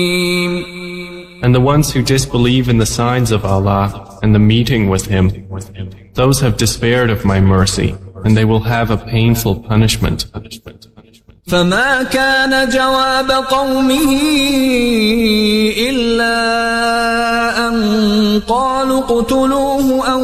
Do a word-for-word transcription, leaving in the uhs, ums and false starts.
And the ones who disbelieve in the signs of Allah and the meeting with Him, those have despaired of my mercy, and they will have a painful punishment. فما كان جواب قومه إلا أن قالوا اقتلوه